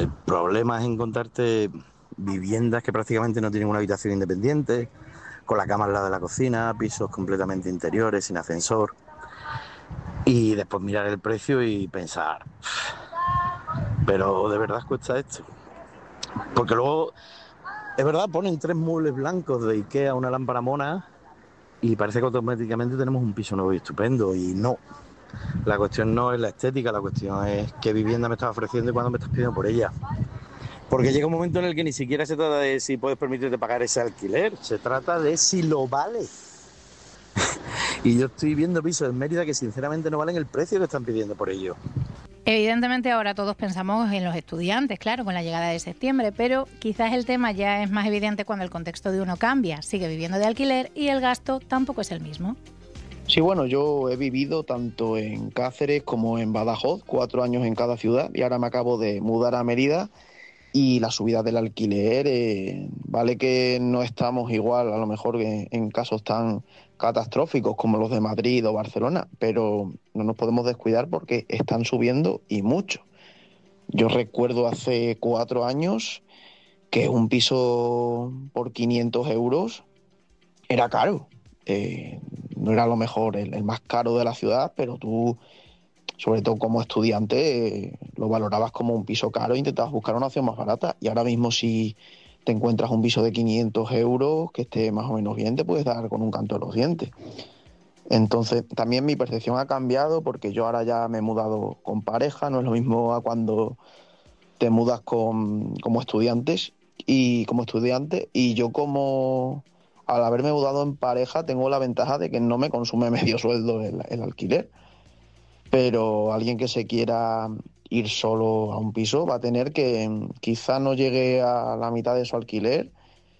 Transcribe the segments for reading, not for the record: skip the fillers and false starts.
El problema es encontrarte viviendas que prácticamente no tienen una habitación independiente, con la cama al lado de la cocina, pisos completamente interiores, sin ascensor. Y después mirar el precio y pensar, pero ¿de verdad cuesta esto? Porque luego, es verdad, ponen 3 muebles blancos de Ikea, una lámpara mona, y parece que automáticamente tenemos un piso nuevo y estupendo. Y no, la cuestión no es la estética, la cuestión es qué vivienda me estás ofreciendo y cuándo me estás pidiendo por ella. Porque llega un momento en el que ni siquiera se trata de si puedes permitirte pagar ese alquiler, se trata de si lo vale. Y yo estoy viendo pisos en Mérida que sinceramente no valen el precio que están pidiendo por ello. Evidentemente ahora todos pensamos en los estudiantes, claro, con la llegada de septiembre, pero quizás el tema ya es más evidente cuando el contexto de uno cambia, sigue viviendo de alquiler y el gasto tampoco es el mismo. Sí, bueno, yo he vivido tanto en Cáceres como en Badajoz, 4 años en cada ciudad, y ahora me acabo de mudar a Mérida. Y la subida del alquiler, vale que no estamos igual, a lo mejor que en casos tan catastróficos como los de Madrid o Barcelona, pero no nos podemos descuidar porque están subiendo y mucho. Yo recuerdo hace 4 años que un piso por 500 euros era caro. No era a lo mejor el más caro de la ciudad, pero tú, sobre todo como estudiante, lo valorabas como un piso caro e intentabas buscar una opción más barata. Y ahora mismo si te encuentras un piso de 500 euros que esté más o menos bien, te puedes dar con un canto de los dientes. Entonces, también mi percepción ha cambiado porque yo ahora ya me he mudado con pareja, no es lo mismo a cuando te mudas como estudiantes y como estudiante, y yo como al haberme mudado en pareja tengo la ventaja de que no me consume medio sueldo el alquiler, pero alguien que se quiera ir solo a un piso va a tener que quizá no llegue a la mitad de su alquiler,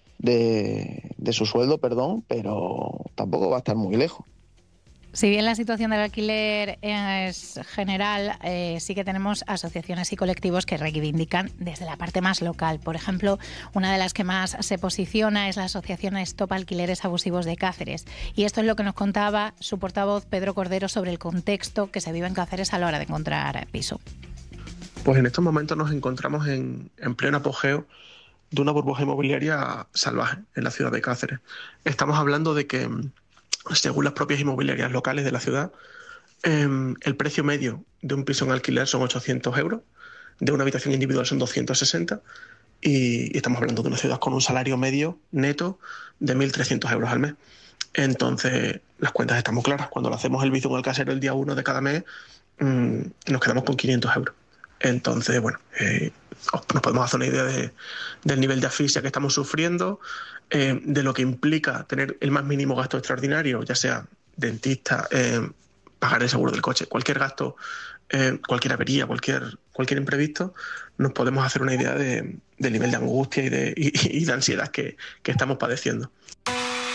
de su sueldo, perdón, pero tampoco va a estar muy lejos. Si bien la situación del alquiler es general, sí que tenemos asociaciones y colectivos que reivindican desde la parte más local. Por ejemplo, una de las que más se posiciona es la asociación Stop Alquileres Abusivos de Cáceres. Y esto es lo que nos contaba su portavoz Pedro Cordero sobre el contexto que se vive en Cáceres a la hora de encontrar piso. Pues en estos momentos nos encontramos en pleno apogeo de una burbuja inmobiliaria salvaje en la ciudad de Cáceres. Estamos hablando de que, según las propias inmobiliarias locales de la ciudad, el precio medio de un piso en alquiler son 800 euros, de una habitación individual son 260, y estamos hablando de una ciudad con un salario medio neto de 1.300 euros al mes. Entonces, las cuentas están muy claras. Cuando lo hacemos el bizum al casero el día 1 de cada mes, nos quedamos con 500 euros. Entonces, bueno, nos podemos hacer una idea del nivel de asfixia que estamos sufriendo, de lo que implica tener el más mínimo gasto extraordinario, ya sea dentista, pagar el seguro del coche, cualquier gasto, cualquier avería, cualquier imprevisto, nos podemos hacer una idea del nivel de angustia y de ansiedad que estamos padeciendo.